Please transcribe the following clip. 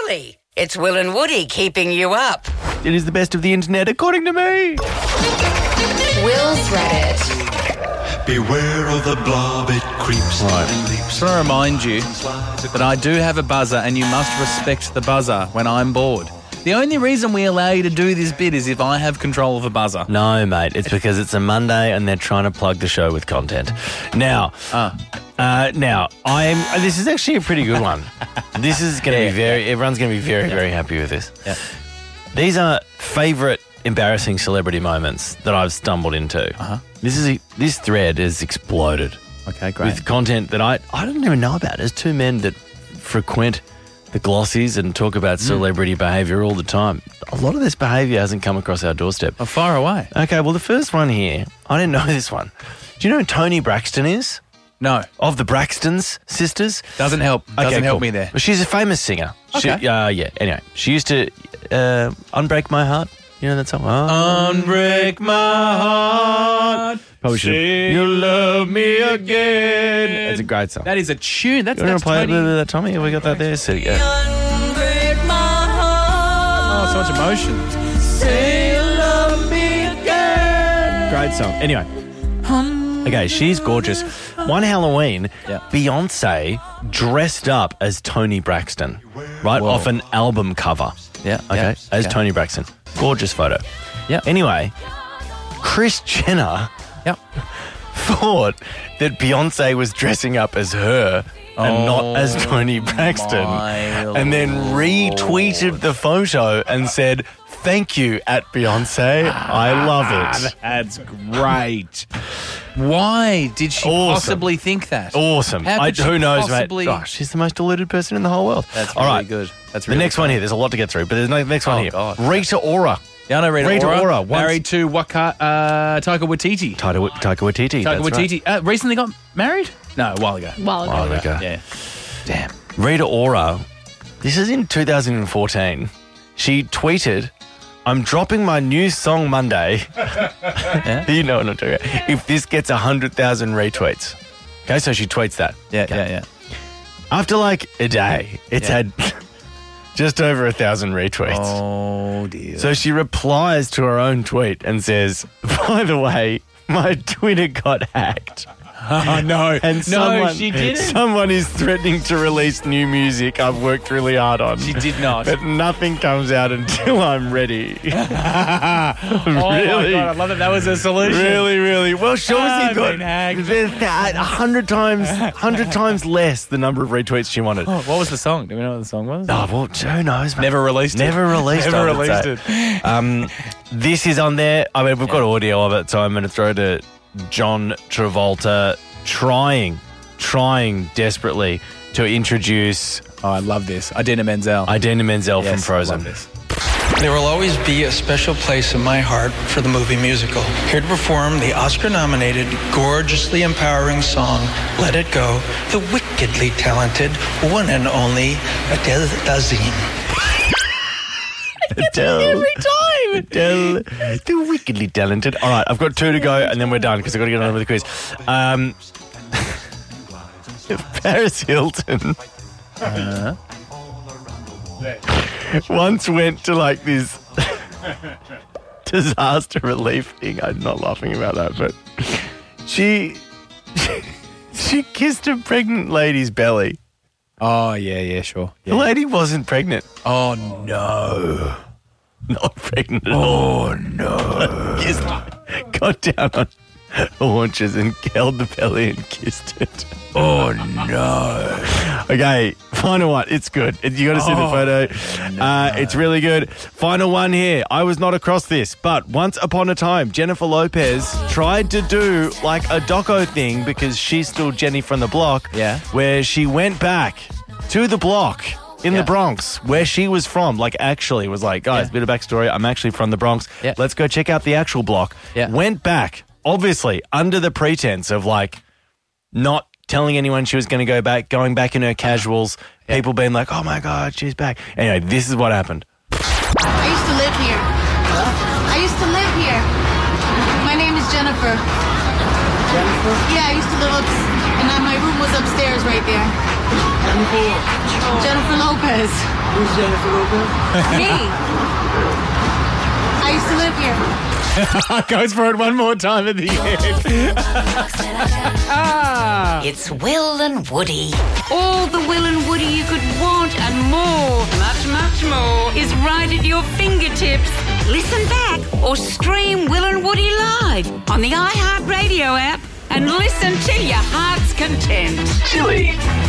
Surely it's Will and Woody keeping you up. It is the best of the internet, according to me. Will's Reddit. Beware of the blob, it creeps and leaps. Just want to remind you that I do have a buzzer and you must respect the buzzer when I'm bored. The only reason we allow you to do this bit is if I have control of a buzzer. No, mate, it's because it's a Monday and they're trying to plug the show with content. Now, this is actually a pretty good one. This is going to be everyone's going to be very happy with this. Yeah. These are favourite embarrassing celebrity moments that I've stumbled into. This thread has exploded. Okay, great. With content that I didn't even know about. There's two men that frequent the glossies and talk about celebrity behaviour all the time. A lot of this behaviour hasn't come across our doorstep. Oh, far away. Okay, well, the first one here, I didn't know this one. Do you know who Toni Braxton is? No. Of the Braxtons sisters? Doesn't help. Doesn't help me there. Well, she's a famous singer. Okay. Anyway, she used to Unbreak My Heart. You know that song? Unbreak my heart. Probably should. You'll love me again. It's a great song. That is a tune. That's You want to play Tony. a little bit of that, Tommy? Have we got that there? So, yeah. Unbreak my heart. Oh, so much emotion. Say you love me again. Great song. Anyway. Okay, she's gorgeous. One Halloween, Yeah. Beyonce dressed up as Toni Braxton, right? Off an album cover. Yeah. Okay, as Toni Braxton. Gorgeous photo. Yeah. Anyway, Kris Jenner thought that Beyonce was dressing up as her and not as Toni Braxton, and then retweeted the photo and said, "Thank you at Beyonce. I love it." That's great. Why did she possibly think that? Awesome. How could she who knows, possibly... mate? Gosh, she's the most deluded person in the whole world. That's all really right. good. That's The really next one here, there's a lot to get through, but there's the next one here. God. Rita Ora. Yeah, I know Rita Ora. Ora. Married to Taika Waititi. Taika Waititi. Taika that's Waititi. right. Recently got married? No, a while ago. While ago. Yeah. Damn. Rita Ora, this is in 2014. She tweeted, "I'm dropping my new song Monday." You know what I'm talking about. If this gets 100,000 retweets. Okay, so she tweets that. Yeah. After like a day, it's had just over 1,000 retweets. Oh, dear. So she replies to her own tweet and says, "By the way, my Twitter got hacked." Oh, no. And she didn't. Someone is threatening to release new music I've worked really hard on. She did not. But nothing comes out until I'm ready. Oh, my God. I love that was a solution. Really. Well, she obviously got been hacked. 100 times less the number of retweets she wanted. Oh, what was the song? Do we know what the song was? Oh, well, who knows, mate? Never released it. Never released it. This is on there. I mean, we've got audio of it, so I'm going to throw to John Travolta trying desperately to introduce Oh, I love this. Idina Menzel. from Frozen. I love this. There will always be a special place in my heart for the movie musical. Here to perform the Oscar-nominated, gorgeously empowering song, Let It Go, the wickedly talented, one and only Adele Dazeem. Adele. Every time. Adele. The wickedly talented. All right, I've got two to go and then we're done because I've got to get on with the quiz. Paris Hilton once went to like this disaster relief thing. I'm not laughing about that, but she kissed a pregnant lady's belly. Oh, yeah, sure. The lady wasn't pregnant. Oh, no. Not pregnant at all. Oh, no. Kissed, got down on her haunches and held the belly and kissed it. Oh, no. Okay, final one. It's good. You got to see the photo. No. It's really good. Final one here. I was not across this, but once upon a time, Jennifer Lopez tried to do like a doco thing because she's still Jenny from the block. Yeah. Where she went back to the block in the Bronx, where she was from. Like, actually was like, guys, bit of backstory. I'm actually from the Bronx. Yeah. Let's go check out the actual block. Yeah. Went back, obviously, under the pretense of like not telling anyone she was going to go back, going back in her casuals, people being like, oh my God, she's back. Anyway, this is what happened. I used to live here. My name is Jennifer. Jennifer? Yeah, I used to live up in my room was upstairs right there. Jennifer Lopez. Who's Jennifer Lopez? Me. I used to live here. Goes for it one more time at the end. It's Will and Woody. All the Will and Woody you could want and more, much, much more, is right at your fingertips. Listen back or stream Will and Woody live on the iHeartRadio app and listen till your heart's content. Chili.